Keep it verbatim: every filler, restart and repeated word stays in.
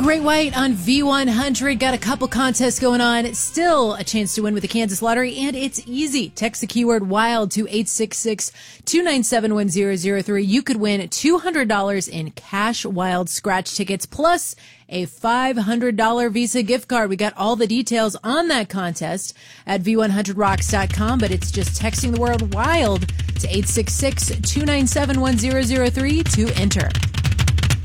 Great White on V one hundred. Got a couple contests going on. Still a chance to win with the Kansas Lottery, and it's easy. Text the keyword WILD to eight six six, two nine seven, one zero zero three. You could win two hundred dollars in cash Wild scratch tickets plus a five hundred dollars Visa gift card. We got all the details on that contest at V one hundred rocks dot com, but it's just texting the word WILD to eight six six, two nine seven, one zero zero three to enter.